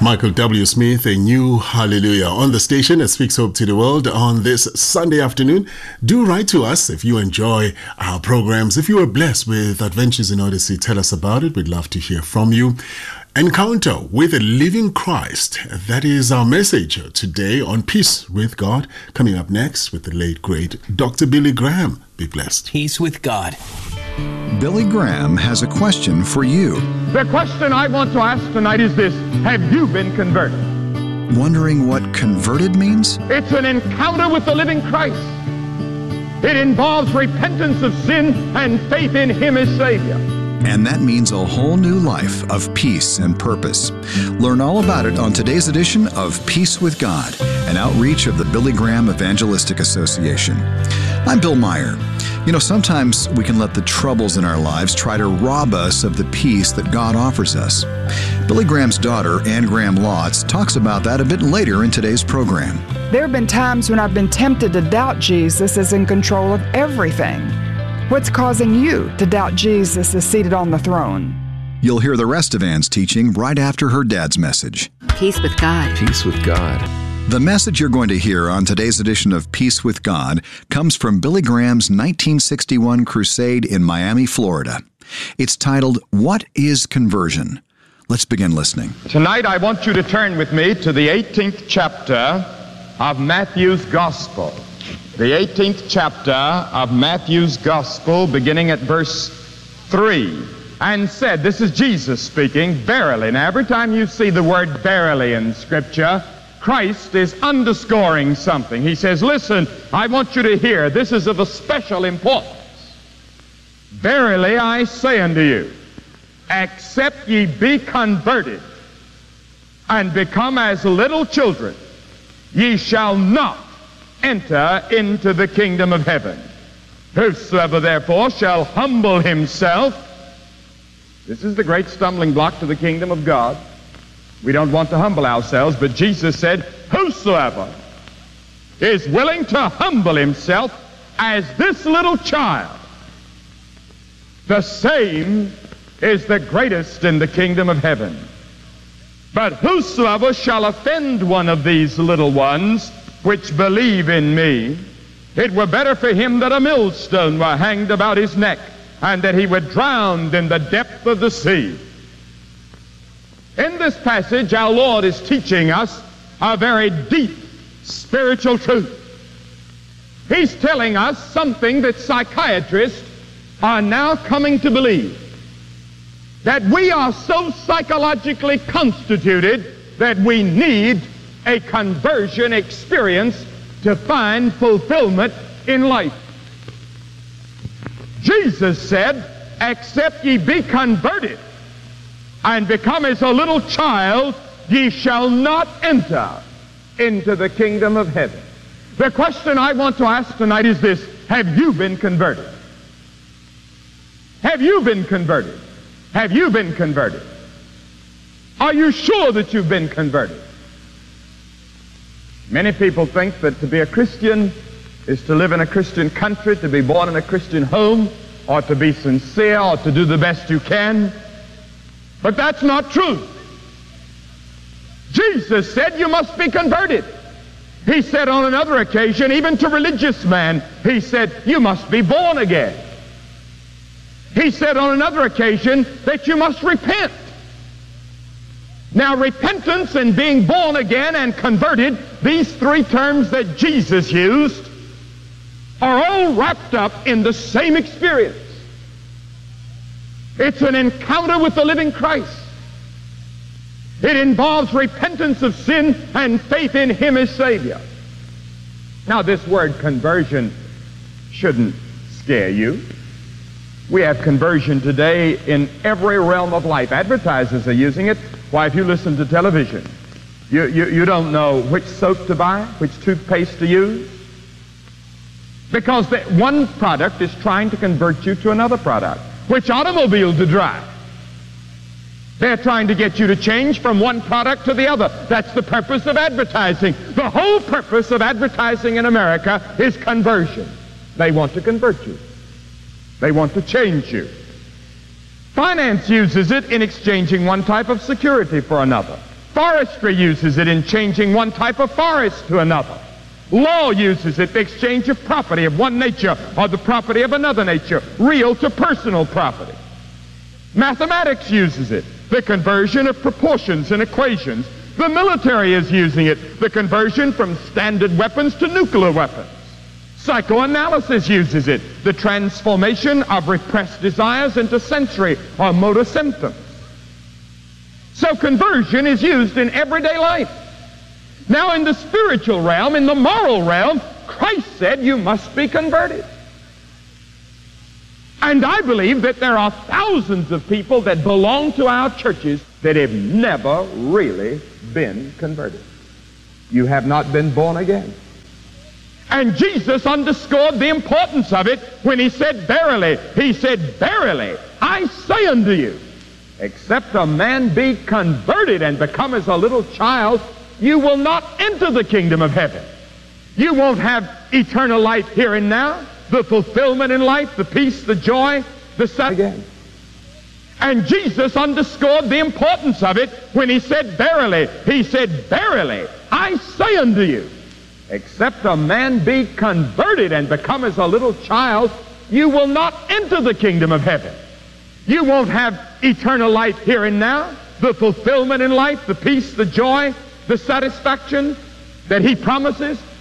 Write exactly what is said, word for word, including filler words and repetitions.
Michael W. Smith, a new hallelujah on the station that speaks hope to the world on this Sunday afternoon. Do write to us if you enjoy our programs. If you are blessed with Adventures in Odyssey, tell us about it. We'd love to hear from you. Encounter with a living Christ. That is our message today on Peace with God. Coming up next with the late, great Doctor Billy Graham. Be blessed. Peace with God. Billy Graham has a question for you. The question I want to ask tonight is this: have you been converted? Wondering what converted means? It's an encounter with the living Christ. It involves repentance of sin and faith in Him as Savior. And that means a whole new life of peace and purpose. Learn all about it on today's edition of Peace with God, an outreach of the Billy Graham Evangelistic Association. I'm Bill Meyer. You know, sometimes we can let the troubles in our lives try to rob us of the peace that God offers us. Billy Graham's daughter, Ann Graham Lotz, talks about that a bit later in today's program. There have been times when I've been tempted to doubt Jesus is in control of everything. What's causing you to doubt Jesus is seated on the throne? You'll hear the rest of Ann's teaching right after her dad's message. Peace with God. Peace with God. The message you're going to hear on today's edition of Peace with God comes from Billy Graham's nineteen sixty-one crusade in Miami, Florida. It's titled, What is Conversion? Let's begin listening. Tonight I want you to turn with me to the eighteenth chapter of Matthew's Gospel. The eighteenth chapter of Matthew's Gospel, beginning at verse three. And said, this is Jesus speaking, verily. Now, every time you see the word verily in Scripture, Christ is underscoring something. He says, listen, I want you to hear, this is of a special importance. Verily I say unto you, except ye be converted and become as little children, ye shall not enter into the kingdom of heaven. Whosoever therefore shall humble himself, this is the great stumbling block to the kingdom of God. We don't want to humble ourselves, but Jesus said, whosoever is willing to humble himself as this little child, the same is the greatest in the kingdom of heaven. But whosoever shall offend one of these little ones which believe in me, it were better for him that a millstone were hanged about his neck, and that he were drowned in the depth of the sea. In this passage, our Lord is teaching us a very deep spiritual truth. He's telling us something that psychiatrists are now coming to believe, that we are so psychologically constituted that we need a conversion experience to find fulfillment in life. Jesus said, except ye be converted and become as a little child, ye shall not enter into the kingdom of heaven. The question I want to ask tonight is this: have you been converted? Have you been converted? Have you been converted? Are you sure that you've been converted? Many people think that to be a Christian is to live in a Christian country, to be born in a Christian home, or to be sincere, or to do the best you can. But that's not true. Jesus said you must be converted. He said on another occasion, even to religious man, he said, you must be born again. He said on another occasion that you must repent. Now, repentance and being born again and converted, these three terms that Jesus used, are all wrapped up in the same experience. It's an encounter with the living Christ. It involves repentance of sin and faith in Him as Savior. Now, this word conversion shouldn't scare you. We have conversion today in every realm of life. Advertisers are using it. Why, if you listen to television, you, you, you don't know which soap to buy, which toothpaste to use, because the, one product is trying to convert you to another product. Which automobile to drive? They're trying to get you to change from one product to the other. That's the purpose of advertising. The whole purpose of advertising in America is conversion. They want to convert you. They want to change you. Finance uses it in exchanging one type of security for another. Forestry uses it in changing one type of forest to another. Law uses it, the exchange of property of one nature or the property of another nature, real to personal property. Mathematics uses it, the conversion of proportions and equations. The military is using it, the conversion from standard weapons to nuclear weapons. Psychoanalysis uses it, the transformation of repressed desires into sensory or motor symptoms. So conversion is used in everyday life. Now in the spiritual realm, in the moral realm, Christ said you must be converted. And I believe that there are thousands of people that belong to our churches that have never really been converted. You have not been born again. And Jesus underscored the importance of it when he said, verily, he said, verily, I say unto you, except a man be converted and become as a little child, you will not enter the kingdom of heaven. You won't have eternal life here and now, the fulfillment in life, the peace, the joy, the satisfaction. And Jesus underscored the importance of it when he said, verily, he said, verily, I say unto you, except a man be converted and become as a little child, you will not enter the kingdom of heaven. You won't have eternal life here and now, the fulfillment in life, the peace, the joy, the satisfaction that he promises.